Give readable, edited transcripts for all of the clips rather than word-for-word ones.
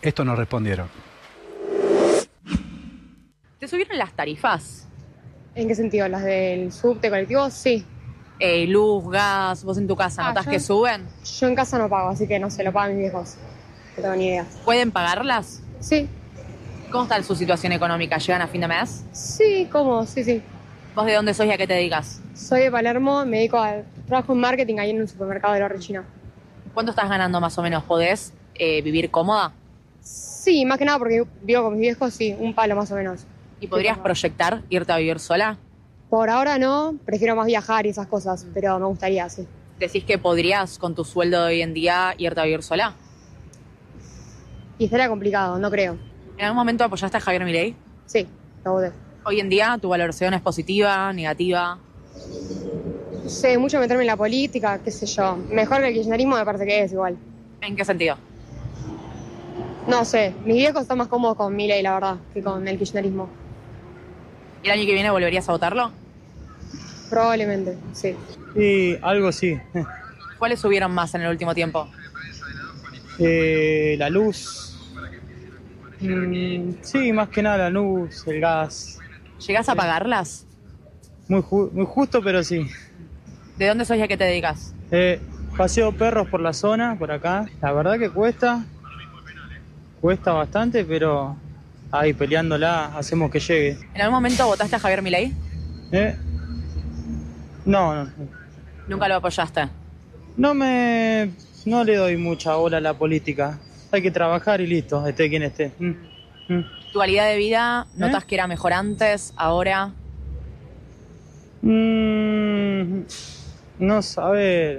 Esto nos respondieron. ¿Te subieron las tarifas? ¿En qué sentido? ¿Las del subte colectivo? Sí. Luz, gas, vos en tu casa, ¿notás que suben? Yo en casa no pago, así que no se lo pagan mis viejos. No tengo ni idea. ¿Pueden pagarlas? Sí. ¿Cómo está su situación económica? ¿Llegan a fin de mes? Sí, ¿cómo? Sí, sí. ¿Vos de dónde sos y a qué te dedicas? Soy de Palermo, me dedico al trabajo en marketing ahí en un supermercado de la Regina. ¿Cuánto estás ganando más o menos? ¿Podés vivir cómoda? Sí, más que nada porque vivo con mis viejos, sí, un palo más o menos. ¿Y podrías proyectar irte a vivir sola? Por ahora no, prefiero más viajar y esas cosas, pero me gustaría, sí. ¿Decís que podrías, con tu sueldo de hoy en día, irte a vivir sola? Y estaría complicado, no creo. ¿En algún momento apoyaste a Javier Milei? Sí, lo voté. Hoy en día, ¿tu valoración es positiva, negativa? No sé, mucho meterme en la política, qué sé yo. Mejor que el kirchnerismo me parece que es igual. ¿En qué sentido? No sé, mis viejos están más cómodos con Milei, la verdad, que con el kirchnerismo. ¿Y el año que viene volverías a votarlo? Probablemente, sí. Y algo sí. ¿Cuáles subieron más en el último tiempo? La luz. Sí, más que nada la luz, el gas. ¿Llegás a pagarlas? Muy justo, pero sí. ¿De dónde sos y a qué te dedicas? Paseo perros por la zona, por acá. La verdad que cuesta bastante, pero ahí peleándola hacemos que llegue. ¿En algún momento votaste a Javier Milei? ¿Eh? No. ¿Nunca lo apoyaste? No le doy mucha bola a la política. Hay que trabajar y listo, esté quien esté. ¿Tu calidad de vida notas que era mejor antes, ahora? No saber.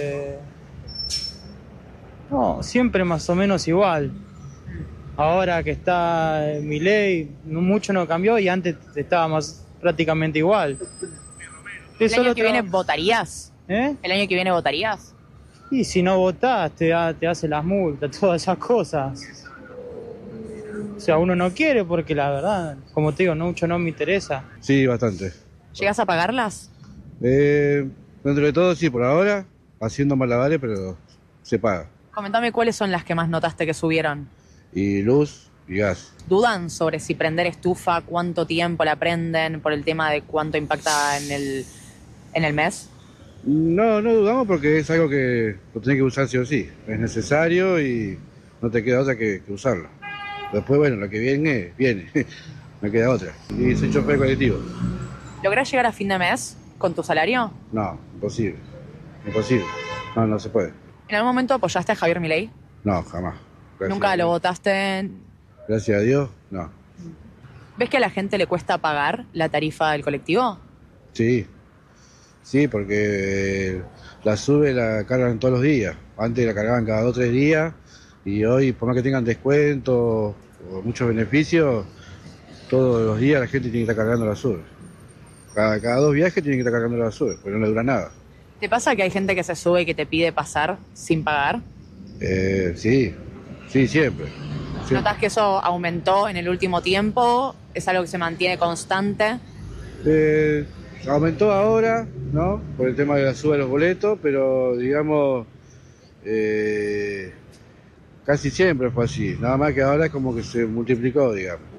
No, siempre más o menos igual. Ahora que está Milei, mucho no cambió y antes estaba prácticamente igual. ¿El año que viene votarías? ¿Eh? ¿El año que viene votarías? Y si no votás, te hace las multas, todas esas cosas. O sea, uno no quiere porque la verdad, como te digo, mucho no me interesa. Sí, bastante. ¿Llegás a pagarlas? Dentro de todo, sí, por ahora, haciendo malabares, pero se paga. Comentame cuáles son las que más notaste que subieron. Y luz y gas. ¿Dudan sobre si prender estufa, cuánto tiempo la prenden, por el tema de cuánto impacta en el mes? No dudamos porque es algo que lo tenés que usar sí o sí. Es necesario y no te queda otra que usarlo. Después, bueno, lo que viene. Me queda otra. Y soy chofer colectivo. ¿Lográs llegar a fin de mes con tu salario? No, imposible. Imposible. No se puede. ¿En algún momento apoyaste a Javier Milei? No, jamás. Gracias ¿Nunca lo votaste? Gracias a Dios, no. ¿Ves que a la gente le cuesta pagar la tarifa del colectivo? Sí, porque la sube la cargan todos los días. Antes la cargaban cada 2 o 3 días y hoy, por más que tengan descuentos o muchos beneficios, todos los días la gente tiene que estar cargando la sube. Cada 2 viajes tiene que estar cargando la sube, porque no le dura nada. ¿Te pasa que hay gente que se sube y que te pide pasar sin pagar? Sí, siempre. ¿Notas que eso aumentó en el último tiempo? ¿Es algo que se mantiene constante? Aumentó ahora, ¿no? Por el tema de la suba de los boletos, pero digamos, casi siempre fue así. Nada más que ahora es como que se multiplicó, digamos.